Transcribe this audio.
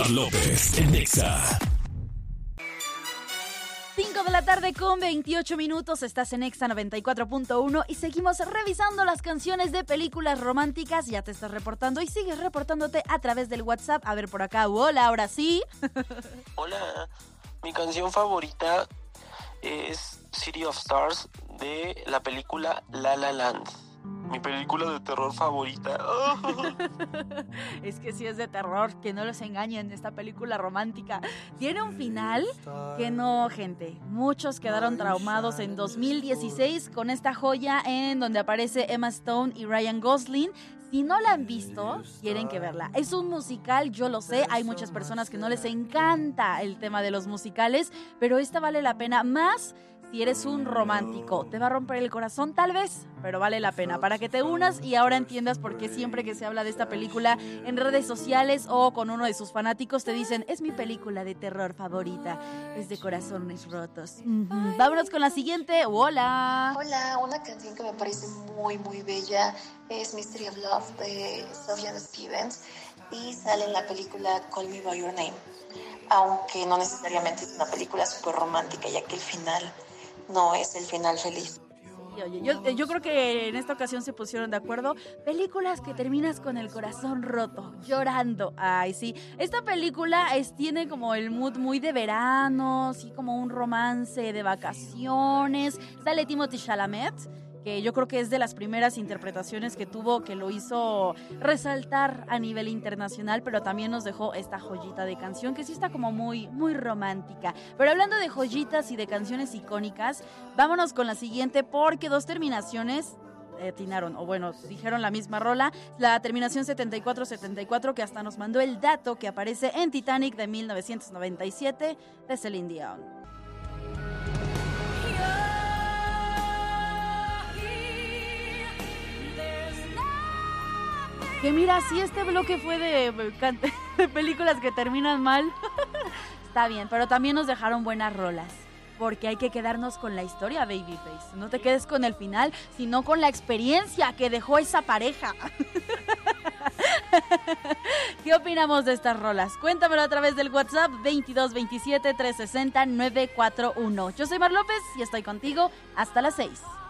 Mar López en Exa. 5 de la tarde con 28 minutos, estás en Exa 94.1 y seguimos revisando las canciones de películas románticas. Ya te estás reportando y sigues reportándote a través del WhatsApp. A ver por acá, hola, ahora sí. Hola, mi canción favorita es City of Stars de la película La La Land. Mi película de terror favorita. Es que sí es de terror, que no los engañen, esta película romántica. Tiene un final que no, gente. Muchos quedaron traumados en 2016 con esta joya en donde aparece Emma Stone y Ryan Gosling. Si no la han visto, tienen que verla. Es un musical, yo lo sé, hay muchas personas que no les encanta el tema de los musicales, pero esta vale la pena más si eres un romántico. Te va a romper el corazón tal vez, pero vale la pena para que te unas y ahora entiendas por qué siempre que se habla de esta película en redes sociales o con uno de sus fanáticos te dicen, es mi película de terror favorita, es de corazones rotos. Vámonos con la siguiente. Hola. Hola, una canción que me parece muy muy bella es Mystery of Love de Sufjan Stevens y sale en la película Call Me By Your Name, aunque no necesariamente es una película súper romántica, ya que el final no es el final feliz. Oye, yo creo que en esta ocasión se pusieron de acuerdo. Películas que terminas con el corazón roto, llorando. Ay, sí. Esta película tiene como el mood muy de verano, así como un romance de vacaciones. Sale Timothée Chalamet, que yo creo que es de las primeras interpretaciones que tuvo, que lo hizo resaltar a nivel internacional, pero también nos dejó esta joyita de canción que sí está como muy, muy romántica. Pero hablando de joyitas y de canciones icónicas, vámonos con la siguiente, porque dos terminaciones atinaron, o bueno, dijeron la misma rola, la terminación 7474, que hasta nos mandó el dato que aparece en Titanic de 1997 de Celine Dion. Que mira, si este bloque fue de películas que terminan mal, está bien, pero también nos dejaron buenas rolas, porque hay que quedarnos con la historia, Babyface. No te quedes con el final, sino con la experiencia que dejó esa pareja. ¿Qué opinamos de estas rolas? Cuéntamelo a través del WhatsApp 2227 360 941. Yo soy Mar López y estoy contigo hasta las 6.